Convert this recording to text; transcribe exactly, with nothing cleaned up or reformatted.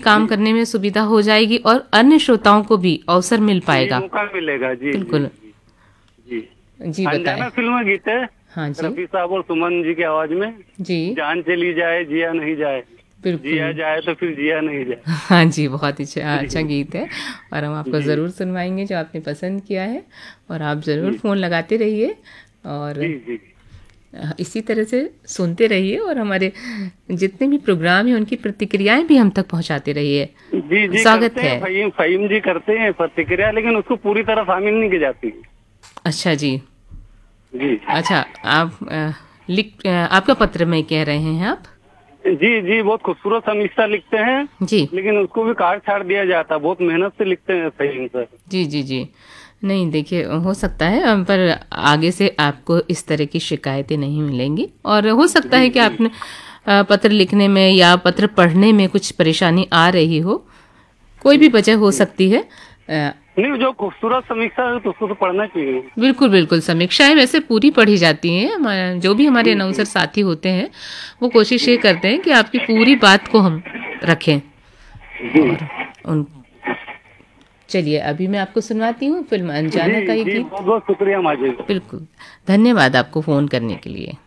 काम करने में सुविधा हो जाएगी और अन्य श्रोताओं को भी अवसर मिल पाएगा, मौका मिलेगा। जी बिल्कुल जी जी, बताएं। अनजाना फिल्म में गीत है, हाँ जी, रफी साहब और सुमन जी की आवाज में, जी जान चली जाए जिया नहीं जाए, जिया बिल्कुल। जाए तो फिर जिया नहीं जाए। हाँ जी, बहुत ही अच्छा अच्छा जी गीत है और हम आपको जी ज़रूर सुनवाएंगे जो आपने पसंद किया है। और आप ज़रूर जी फ़ोन लगाते रहिए और जी जी इसी तरह से सुनते रहिए और हमारे जितने भी प्रोग्राम हैं उनकी प्रतिक्रियाएं भी हम तक पहुंचाते रहिए। जी जी स्वागत करते है। हैं, फहीम फहीम जी करते हैं प्रतिक्रिया, लेकिन उसको पूरी तरह शामिल नहीं की जाती। अच्छा जी, जी अच्छा आप अ, लिख अ, आपका पत्र में कह रहे हैं आप? जी जी बहुत खूबसूरत समीक्षा लिखते हैं, जी लेकिन उसको भी काट छाट दिया जाता है। बहुत मेहनत से लिखते हैं फहीम सर। जी जी जी, नहीं देखिए हो सकता है अ, पर आगे से आपको इस तरह की शिकायतें नहीं मिलेंगी और हो सकता जी है कि जी आपने अ, पत्र लिखने में या पत्र पढ़ने में कुछ परेशानी आ रही हो, कोई जी भी वजह हो जी सकती है। अ, नहीं, जो खूबसूरत समीक्षा है तो उसको तो पढ़ना चाहिए। बिल्कुल बिल्कुल, समीक्षाएं वैसे पूरी पढ़ी जाती हैं। हमारा जो भी हमारे जी अनाउंसर जी साथी होते हैं वो कोशिश ये करते हैं कि आपकी पूरी बात को हम रखें। जी और उन चलिए अभी मैं आपको सुनवाती हूँ फिल्म अनजाना का जी ये जी गीत। बहुत बहुत शुक्रिया माजी। बिल्कुल, धन्यवाद आपको फ़ोन करने के लिए।